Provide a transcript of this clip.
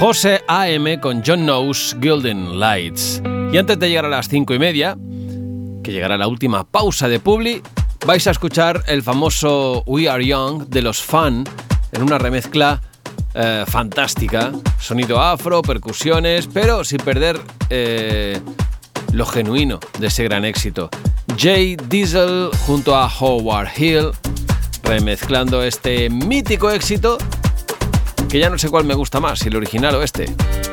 José A.M. con John Knows Golden Lights. Y antes de llegar a las 5:30, que llegará la última pausa de Publi, vais a escuchar el famoso We Are Young de los Fun en una remezcla fantástica. Sonido afro, percusiones, pero sin perder lo genuino de ese gran éxito. Jay Diesel junto a Howard Hill remezclando este mítico éxito que ya no sé cuál me gusta más, si el original o este.